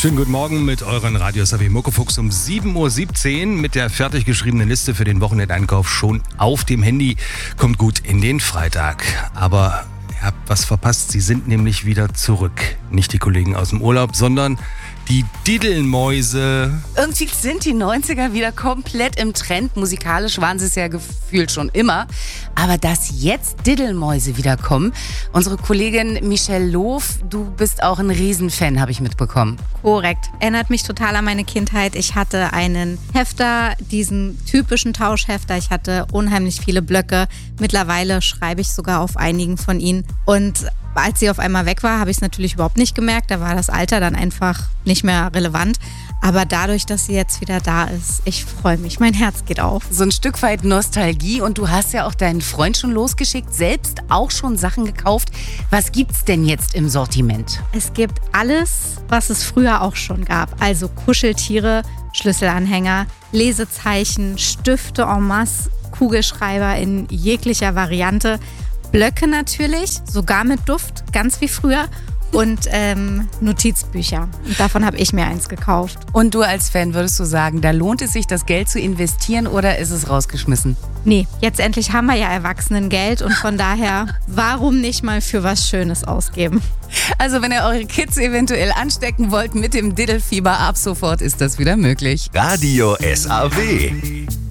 Schönen guten Morgen mit euren Radios AW Muckefuchs um 7.17 Uhr mit der fertig geschriebenen Liste für den Wochenendeinkauf schon auf dem Handy. Kommt gut in den Freitag. Aber ihr habt was verpasst, sie sind nämlich wieder zurück. Nicht die Kollegen aus dem Urlaub, sondern die Diddelmäuse. Irgendwie sind die 90er wieder komplett im Trend. Musikalisch waren sie es ja gefühlt schon immer. Aber dass jetzt Diddelmäuse wiederkommen. Unsere Kollegin Michelle Loof, du bist auch ein Riesenfan, habe ich mitbekommen. Korrekt. Erinnert mich total an meine Kindheit. Ich hatte einen Hefter, diesen typischen Tauschhefter. Ich hatte unheimlich viele Blöcke. Mittlerweile schreibe ich sogar auf einigen von ihnen. Und als sie auf einmal weg war, habe ich es natürlich überhaupt nicht gemerkt. Da war das Alter dann einfach nicht mehr relevant. Aber dadurch, dass sie jetzt wieder da ist, ich freue mich. Mein Herz geht auf. So ein Stück weit Nostalgie. Und du hast ja auch deinen Freund schon losgeschickt, selbst auch schon Sachen gekauft. Was gibt's denn jetzt im Sortiment? Es gibt alles, was es früher auch schon gab. Also Kuscheltiere, Schlüsselanhänger, Lesezeichen, Stifte en masse, Kugelschreiber in jeglicher Variante. Blöcke natürlich, sogar mit Duft, ganz wie früher. Und Notizbücher. Und davon habe ich mir eins gekauft. Und du als Fan, würdest du sagen, da lohnt es sich, das Geld zu investieren oder ist es rausgeschmissen? Nee, jetzt endlich haben wir ja Erwachsenengeld und von daher, warum nicht mal für was Schönes ausgeben? Also wenn ihr eure Kids eventuell anstecken wollt mit dem Diddelfieber, ab sofort ist das wieder möglich. Radio SAW.